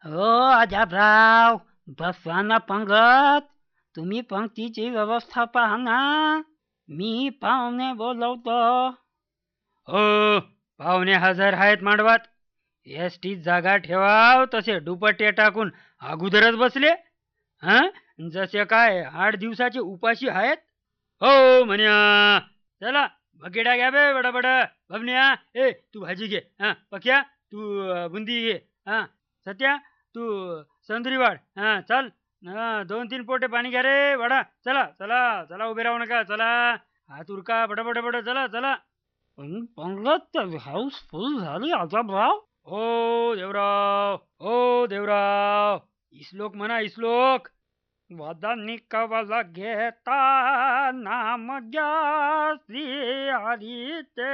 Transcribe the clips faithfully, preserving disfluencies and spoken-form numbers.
हो आजाबराव, बसवा ना पंगत. तुम्ही पंक्तीची व्यवस्था पहा ना. मी पाहुणे बोलवतो. हो, पाहुणे हजर आहेत मांडवात. एस टीत जागा ठेवाव तसे दुपट्टे टाकून अगोदरच बसले. हा, जसे काय आठ दिवसाचे उपाशी आहेत. हो म्हण्या, चला बकेटा घ्या बे बडा बडा. बबन्या, ए तू भाजी घे. हा पक्या, तू अं, बुंदी घे. हा सत्या, तू संत्री वाढ. हा चल. हा दोन तीन पोटे पाणी घ्या रे वाडा. चला चला चला, उभे राहू नका. चला, हात उरका, बडा बडा बडा. चला चला. पण पंगत हाऊस फुल झाली आजाबराव. हो देवराव, हो देवराव. इस्लोक म्हणा इस्लोक. वदनी कवल घेता नाम घ्या श्री हरीचे.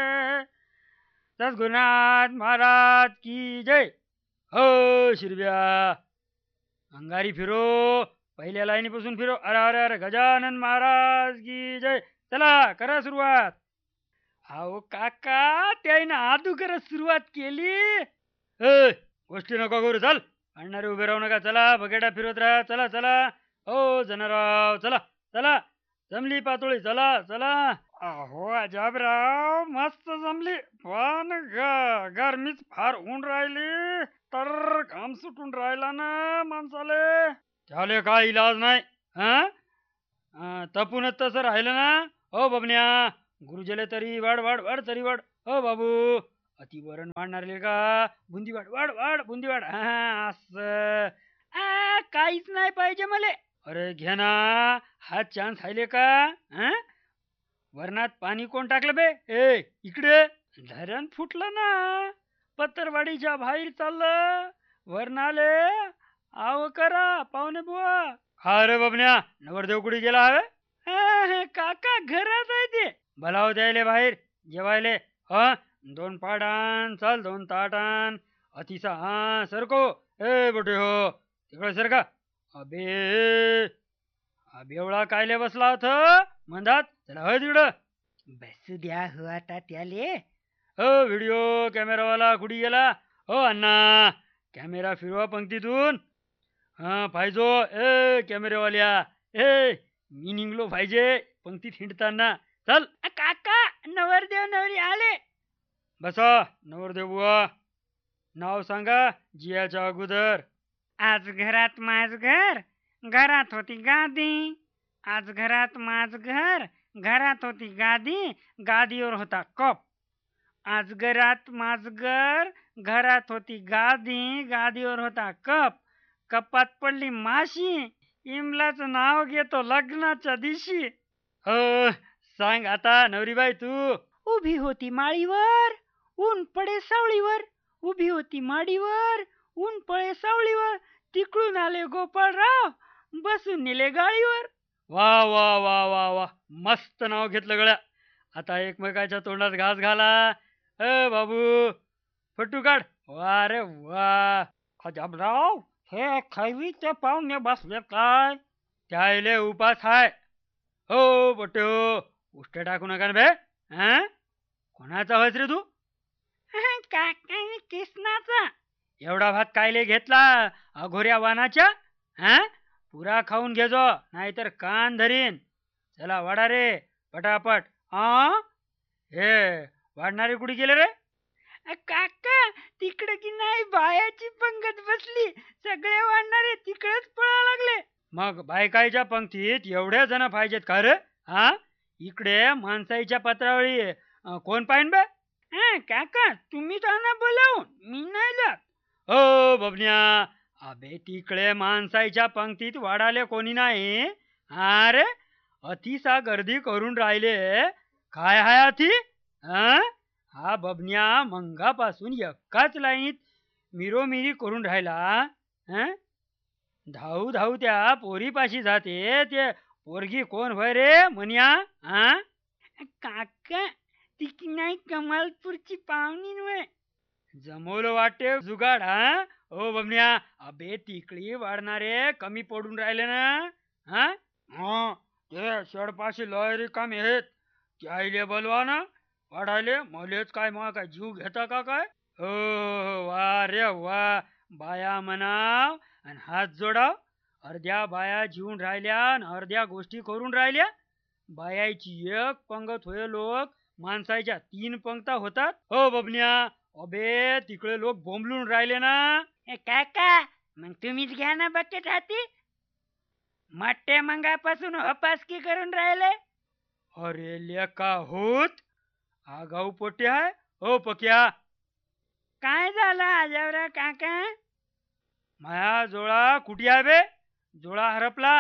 सद्गुरुनाथ महाराज की जय. हो शिरब्या, अंगारी फिरो. पहिल्या लाईनीपासून फिरो. अरे अरे अरे, गजानन महाराज की जय. चला करा सुरुवात. अहो काका, त्याने अगोदरच सुरुवात केली. ए गोष्टी नको करू. चल, आणणारे उभे राहू नका. चला बकेटा फिरवत राहा. चला चला. हो जनराव, चला चला. जमली पातोळी. चला चला. अहो अजाबराव, मस्त जमली. पण ग- गरमीच फार होऊन राहिली, तर घाम सुटून राहिला ना माणसाले. त्याले काय इलाज नाही. हा, अं, तपूनच तसं राहिलं ना. हो बबन्या, गुरुजीले तरी वाढ वाढ वाढ तरी वाढ. हो बाबू, अति वरण वाढणारे का. बुंदी वाढ वाढ वाढ बुंदी वाढ. हा असं. आ, काहीच नाही पाहिजे मले. अरे घे ना, हा चान्स हायले का. हा, वरणात पाणी कोण टाकलं बे. ए इकडे. धरण फुटलं ना, पत्तरवाडीच्या बाहेर चाललं. वरणाले आव करा पाहुणे बुवा. हा रे बबन्या, नवरदेव कुठे गेला हवे. काका घरात आहे ते. भलाव द्यायले बाहेर जेवायले. हा, दोन पाटान चल, दोन ताटान. अतिसा हा सरको. ए बोटे हो, तिकडे सर का. अबे, हा बेवळा कायले बसला होता मंदात. चला होय तिकडं. बसू द्या हो आता त्याले. हो व्हिडिओ कॅमेरावाला कुठे गेला. हो अण्णा, कॅमेरा फिरवा पंक्तीतून. हा पाहिजो. ए कॅमेरेवाल्या, ए मी निघलो पाहिजे पंक्तीत हिंडताना. चल. अ, काका, नवरदेव नवरी आले. बसा नवरदेव बुवा. नाव सांगा जियाच्या अगोदर. आज घरात माझ घर, घरात होती गादी. आज घरात माझ घर, घरात होती गादी, गादीवर होता कप. आज घरात माझ घर, घरात होती गादी, गादीवर होता कप. कपात पडली माशी, इमलाचं नाव घेतो लग्नाच्या दिवशी. हो, सांग आता नवरीबाई तू. उभी होती माळीवर, ऊन पडे सावळीवर. उभी होती माडीवर, ऊन पळे सावळीवर. तिकडून आले गोपाळराव, बसून नेले गाळीवर. वा वा वा वा वा, मस्त नाव घेतलं गळ्या. आता एकमेकाच्या तोंडात घास घाला. ए बाबू, फट्टू काढ. वा रे वा. अजाबराव, हे खैवीचे पाहुणे बसले काय. त्याले उपास हाय. हो बटे हो, उष्ट टाकू नका ना बे. हा, कोणाचा होस रे तू. काका कृष्णाचा. एवढा भात कायले घेतला अघोऱ्या वानाच्या. हा, पुरा खाऊन घेजो, नाहीतर कान धरीन. चला वाडा रे पटापट. हा, हे वाढणारे कुठे गेले रे. अ, काका, तिकडे की नाही बायाची पंगत बसली. सगळे वाढणारे तिकडेच पळा लागले. मग बायकाईच्या पंक्तीत एवढे जण पाहिजेत का रे. हा, इकडे माणसाईच्या पत्रावळी अं, कोण पाहिन बे. हा काका, तुम्ही त्यांना बोलावून, मी नाही जात. हो बबन्या, अबे तिकडे माणसाईच्या पंक्तीत वाढाले कोणी नाही. अरे अतिसा गर्दी करून राहिले. काय हाय अति. हा, हा बबन्या मंगापासून एकाच लाईनीत मिरोमिरी करून राहिला. हा, धाऊ धाऊ त्या पोरीपाशी जाते. ते पोरगी कोण होय रे म्हण्या. हा, काका, ती की नाही कमालपूरची पाहुणी नव्हे. जमवलं वाटे जुगाड. हा, हो बबन्या, अबे तिकडी वाढणारे कमी पडून राहिले ना. हा, हा, ते शेडपाशी लय रिकामे आहेत. त्याईले बोलवा ना वाढायले. मलेच काय मग काय जीव घेता का काय. हो हो हो, वा रे वा. बाया म्हणाव आणि हात जोडाव. अर्ध्या बाया जीवन राहिल्या आणि अर्ध्या गोष्टी करून राहिल्या. बायाची एक पंगत होय लोक, माणसाच्या तीन पंक्ता होतात. हो बबन्या, अबे तिकडे लोक बोंबलून राहिले ना. ए काका, मग तुम्हीच घ्या ना बकेट हाती. मोठ्या मंगापासून हपासकी करून राहिले. अरे लेका होत, आगाऊ पोटे आहे. हो पक्या, काय झालं आजवरा काका? माया जोळा कुठे आहे बे? जोळा हरपला.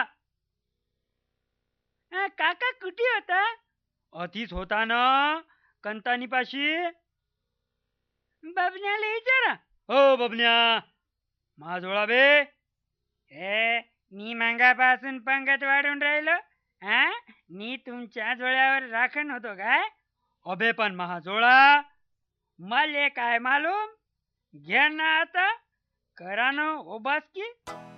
अ, काका कुठे होता? अतिच होता ना कंतानीपाशी. बबन्याला विचारा. हो बबन्या, मा जोळा बे. ए मी मंगापासून पंगत वाढून राहिलो. हा, मी तुमच्या जोळ्यावर राखण होतो काय? अबे पण महाजोळा. मले काय मालूम. घ्या ना आता, करा ना ओबासकी.